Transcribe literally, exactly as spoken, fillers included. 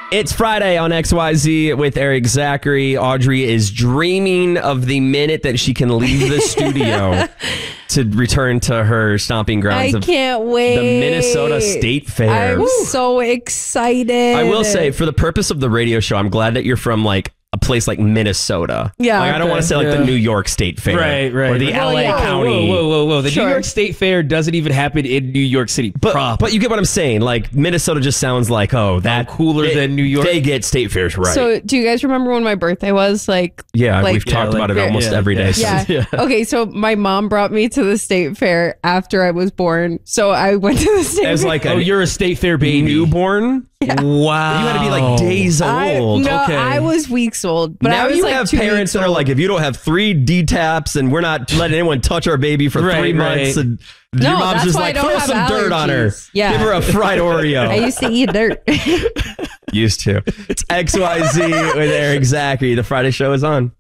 It's Friday on X Y Z with Eric Zachary. Audrey is dreaming of the minute that she can leave the studio to return to her stomping grounds. I of can't wait. The Minnesota State Fair. I'm so excited. I will say, for the purpose of the radio show, I'm glad that you're from like a place like Minnesota. Yeah. Like, I don't Okay, want to say like yeah. the New York State Fair. Right, right. Or the Well, L A yeah. County. Whoa, whoa, whoa, whoa. The Sure. New York State Fair doesn't even happen in New York City. But, proper. but you get what I'm saying. Like, Minnesota just sounds like, oh, that cooler they- than New York. They get state fairs right. So, do you guys remember when my birthday was? Like, yeah, like, we've talked yeah, about like, it almost yeah, every day. yeah. since- yeah. Okay, so my mom brought me to the state fair after I was born. So I went to the state As fair. like oh, a you're a State Fair baby. newborn. Wow. You had to be like days I, old. no, Okay. I was weeks old. But now I was you like have two parents weeks that are old. like, if you don't have three D TAPs and we're not letting anyone touch our baby for Right, three right. months, and No, your mom's that's just why I like, don't throw have some dirt on her. allergies. Yeah. Give her a fried Oreo. I used to eat dirt. Used to. It's X Y Z with Eric Zachary. The Friday show is on.